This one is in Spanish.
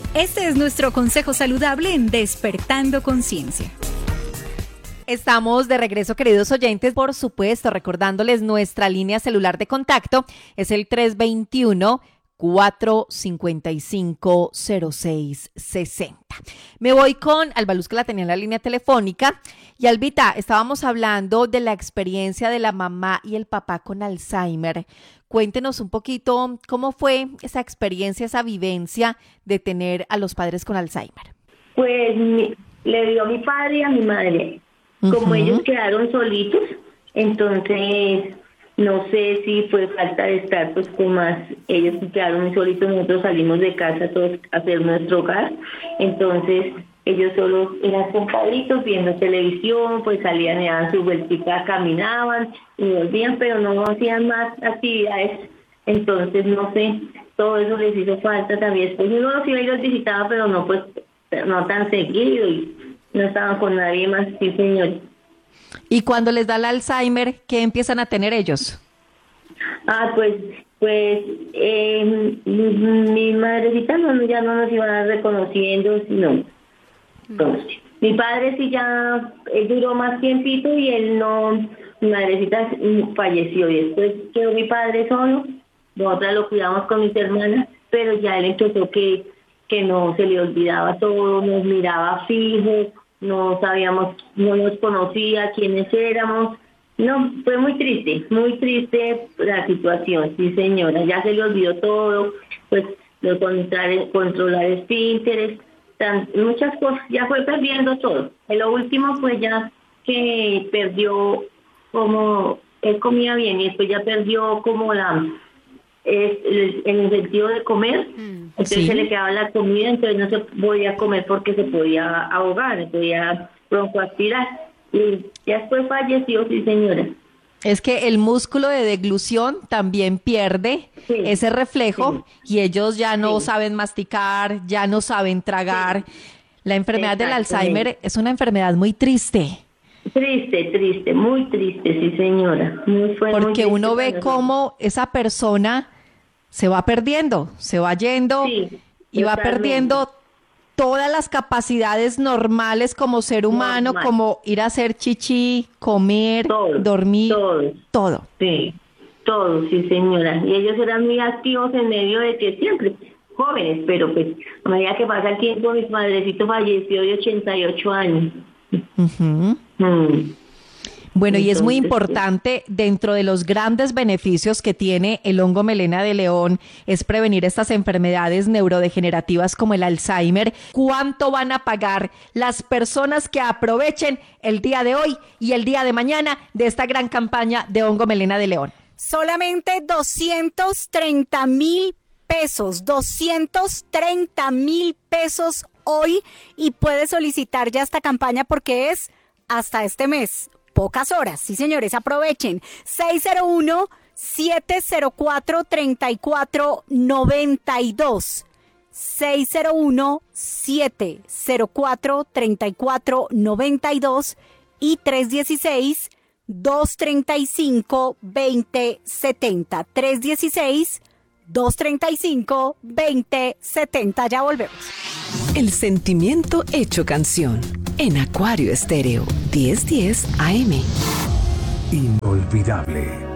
Este es nuestro consejo saludable en Despertando Conciencia. Estamos de regreso, queridos oyentes, por supuesto, recordándoles nuestra línea celular de contacto, es el 321-455-0660. Me voy con Alba Luz, que la tenía en la línea telefónica. Y Albita, estábamos hablando de la experiencia de la mamá y el papá con Alzheimer. Cuéntenos un poquito cómo fue esa experiencia, esa vivencia de tener a los padres con Alzheimer. Pues le dio a mi padre y a mi madre. Como ellos quedaron solitos, entonces no sé si fue falta de estar pues con más, ellos quedaron muy solitos, nosotros salimos de casa todos a hacer nuestro hogar, entonces ellos solo eran sentaditos viendo televisión, pues salían y daban su vueltita, caminaban y volvían, pero no hacían más actividades, entonces no sé, todo eso les hizo falta también. Después uno los iba y los visitaba, pero no pues no tan seguido y no estaban con nadie más, sí señor. ¿Y cuando les da el Alzheimer, qué empiezan a tener ellos? Mi madrecita ya no nos iba reconociendo, sino entonces, mi padre sí ya duró más tiempito y él no, mi madrecita falleció y después quedó mi padre solo, nosotras lo cuidamos con mis hermanas, pero ya él empezó que no se le olvidaba todo, nos miraba fijo, no sabíamos, no nos conocía quiénes éramos. No, fue muy triste la situación, sí señora, ya se le olvidó todo, pues controlar esfínteres, muchas cosas, ya fue perdiendo todo. En lo último pues ya que perdió como, él comía bien y después ya perdió como en el sentido de comer, entonces sí. Se le quedaba la comida, entonces no se podía comer porque se podía ahogar, se podía broncoaspirar y ya después falleció, sí señora. Es que el músculo de deglución también pierde ese reflejo y ellos ya no saben masticar, ya no saben tragar. La enfermedad del Alzheimer es una enfermedad muy triste. Triste, muy triste, sí señora. Porque uno ve cómo esa persona se va perdiendo, se va yendo y va perdiendo todas las capacidades normales como ser humano, como ir a hacer chichi, comer, dormir, todo. Sí, todo, sí señora. Y ellos eran muy activos en medio de que siempre, jóvenes, pero pues a medida que pasa el tiempo, mi padrecito falleció de 88 años. Bueno, y es muy importante, dentro de los grandes beneficios que tiene el hongo melena de león, es prevenir estas enfermedades neurodegenerativas como el Alzheimer. ¿Cuánto van a pagar las personas que aprovechen el día de hoy y el día de mañana de esta gran campaña de hongo melena de león? Solamente 230,000 pesos, 230,000 pesos hoy, y puedes solicitar ya esta campaña porque es hasta este mes. Pocas horas, sí señores, aprovechen. 601-704-3492. 601-704-3492 y 316-235-2070. 316-235-2070. Ya volvemos. El sentimiento hecho canción en Acuario Estéreo 1010 AM. Inolvidable.